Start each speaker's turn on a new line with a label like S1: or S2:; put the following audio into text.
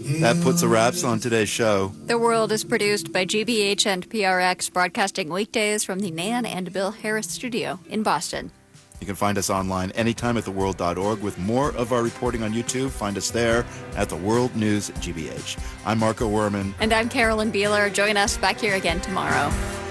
S1: That puts the wraps on today's show.
S2: The World is produced by GBH and PRX, broadcasting weekdays from the Nan and Bill Harris studio in Boston.
S1: You can find us online anytime at theworld.org with more of our reporting on YouTube. Find us there at The World News GBH. I'm Marco Werman.
S2: And I'm Carolyn Beeler. Join us back here again tomorrow.